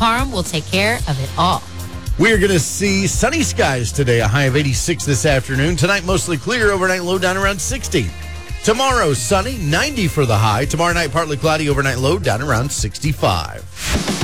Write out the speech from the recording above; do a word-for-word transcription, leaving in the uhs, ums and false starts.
Parham will take care of it all. We are going to see sunny skies today, a high of eighty-six this afternoon. Tonight, mostly clear, overnight low down around sixty. Tomorrow, sunny, ninety for the high. Tomorrow night, partly cloudy, overnight low down around sixty-five.